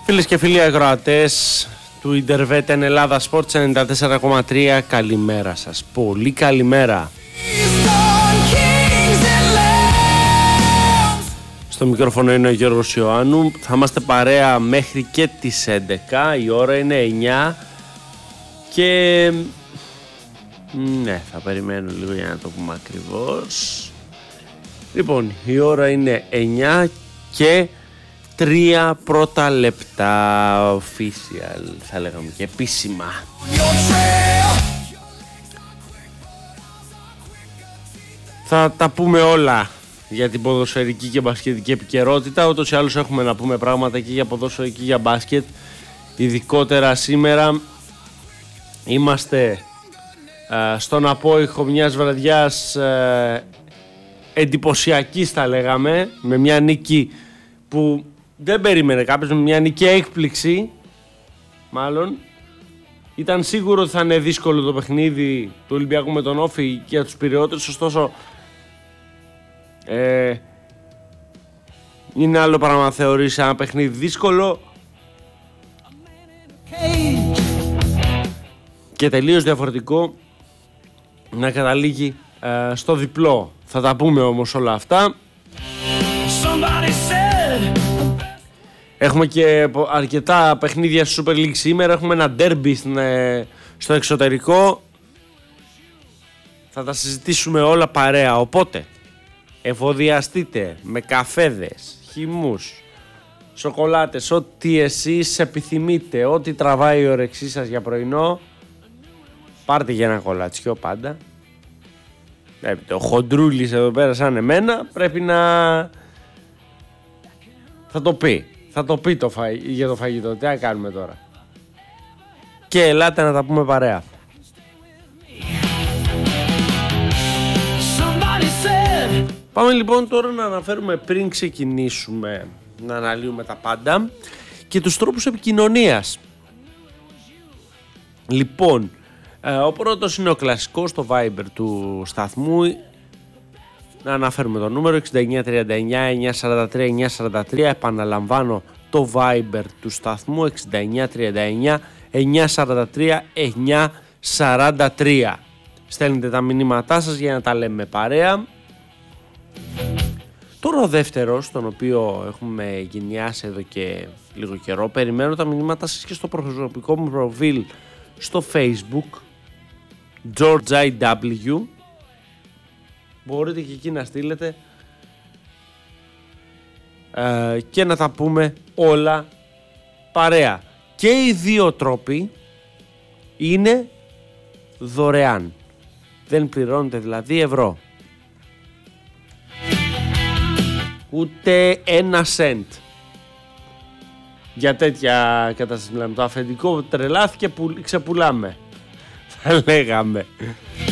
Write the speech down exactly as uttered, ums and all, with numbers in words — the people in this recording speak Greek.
Φίλες και φίλοι ακροατές του Ιντερβέτεν Ελλάδα Sports ενενήντα τέσσερα κόμμα τρία, καλημέρα σας. Πολύ καλημέρα. Στο μικρόφωνο είναι ο Γιώργος Ιωάννου. Θα είμαστε παρέα μέχρι και τις έντεκα. Η ώρα είναι εννιά και ναι, θα περιμένω λίγο για να το πούμε ακριβώς. Λοιπόν, η ώρα είναι εννιά και τρία πρώτα λεπτά official, θα λέγαμε και επίσημα. Θα τα πούμε όλα για την ποδοσφαιρική και μπασκετική επικαιρότητα. Ούτως ή άλλως έχουμε να πούμε πράγματα και για ποδόσφαιρο και για μπάσκετ. Ειδικότερα σήμερα είμαστε α, στον απόϊχο μιας βραδιάς α, εντυπωσιακής, θα λέγαμε, με μια νίκη που δεν περίμενε κάποιος, με μια νίκη έκπληξη μάλλον. Ήταν σίγουρο ότι θα είναι δύσκολο το παιχνίδι του Ολυμπιακού με τον Όφη και για τους Πειραιώτες, ωστόσο ε, είναι άλλο πράγμα να θεωρείς ένα παιχνίδι δύσκολο και τελείως διαφορετικό να καταλήγει ε, στο διπλό. Θα τα πούμε όμως όλα αυτά. Έχουμε και αρκετά παιχνίδια στη Super League σήμερα. Έχουμε ένα derby στο εξωτερικό. Θα τα συζητήσουμε όλα παρέα. Οπότε εφοδιαστείτε με καφέδες, χυμούς, σοκολάτες, ό,τι εσείς επιθυμείτε, ό,τι τραβάει η όρεξή σας για πρωινό. Πάρτε για ένα κολατσιό πάντα. Ο χοντρούλης εδώ πέρα σαν εμένα πρέπει να... Θα το πει. Θα το πει το φα... για το φαγητό. Τι να κάνουμε τώρα. Και ελάτε να τα πούμε παρέα. Πάμε λοιπόν τώρα να αναφέρουμε πριν ξεκινήσουμε να αναλύουμε τα πάντα και τους τρόπους επικοινωνίας. Λοιπόν, ο πρώτος είναι ο κλασικός, το Viber του σταθμού. Να αναφέρουμε το νούμερο εξήντα εννιά τριάντα εννιά εννιακόσια σαράντα τρία εννιακόσια σαράντα τρία. Επαναλαμβάνω το Viber του σταθμού εξήντα εννιά τριάντα εννιά εννιακόσια σαράντα τρία εννιακόσια σαράντα τρία. Στέλνετε τα μηνύματά σας για να τα λέμε παρέα. Τώρα ο δεύτερος, τον οποίο έχουμε γενιάσει εδώ και λίγο καιρό, περιμένω τα μηνύματά σας και στο προσωπικό μου προφίλ στο Facebook George άι ντάμπλιου. Μπορείτε και εκεί να στείλετε ε, και να τα πούμε όλα παρέα. Και οι δύο τρόποι είναι δωρεάν. Δεν πληρώνετε δηλαδή ευρώ. Ούτε ένα σεντ. Για τέτοια κατάσταση μιλάμε. Το αφεντικό τρελάθηκε που ξεπουλάμε. Θα λέγαμε.